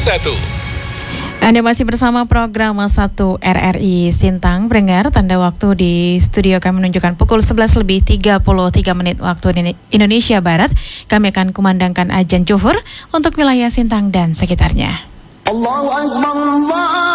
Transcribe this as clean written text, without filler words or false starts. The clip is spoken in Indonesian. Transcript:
1. Anda masih bersama program 1 RRI Sintang. Pendengar, tanda waktu di studio kami menunjukkan pukul 11:33 waktu Indonesia Barat. Kami akan kumandangkan azan Zuhur untuk wilayah Sintang dan sekitarnya. Allahu Akbar, Allah.